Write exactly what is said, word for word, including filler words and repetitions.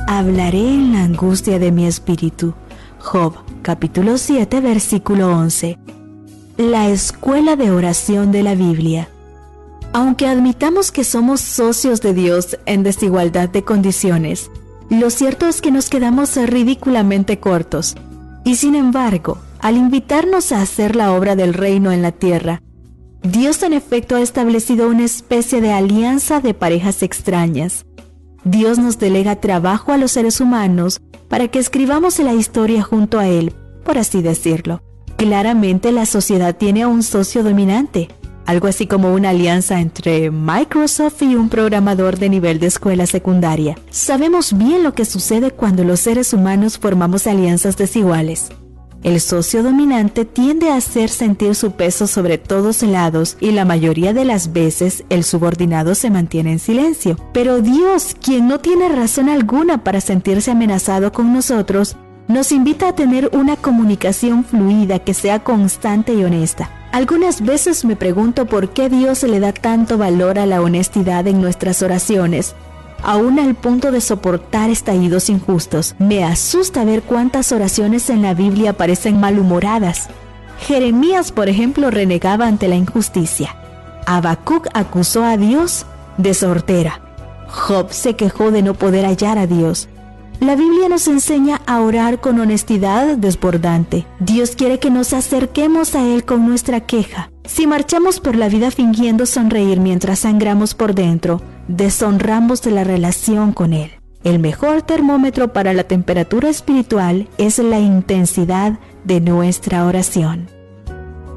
hablaré en la angustia de mi espíritu. Job, capítulo siete, versículo once. La escuela de oración de la Biblia. Aunque admitamos que somos socios de Dios en desigualdad de condiciones, lo cierto es que nos quedamos ridículamente cortos. Y sin embargo, al invitarnos a hacer la obra del reino en la tierra, Dios en efecto ha establecido una especie de alianza de parejas extrañas. Dios nos delega trabajo a los seres humanos para que escribamos la historia junto a Él, por así decirlo. Claramente la sociedad tiene a un socio dominante, algo así como una alianza entre Microsoft y un programador de nivel de escuela secundaria. Sabemos bien lo que sucede cuando los seres humanos formamos alianzas desiguales. El socio dominante tiende a hacer sentir su peso sobre todos lados y la mayoría de las veces el subordinado se mantiene en silencio. Pero Dios, quien no tiene razón alguna para sentirse amenazado con nosotros, nos invita a tener una comunicación fluida que sea constante y honesta. Algunas veces me pregunto por qué Dios le da tanto valor a la honestidad en nuestras oraciones, aún al punto de soportar estallidos injustos. Me asusta ver cuántas oraciones en la Biblia parecen malhumoradas. Jeremías, por ejemplo, renegaba ante la injusticia. Habacuc acusó a Dios de sortera. Job se quejó de no poder hallar a Dios. La Biblia nos enseña a orar con honestidad desbordante. Dios quiere que nos acerquemos a Él con nuestra queja. Si marchamos por la vida fingiendo sonreír mientras sangramos por dentro, deshonramos de la relación con Él. El mejor termómetro para la temperatura espiritual es la intensidad de nuestra oración.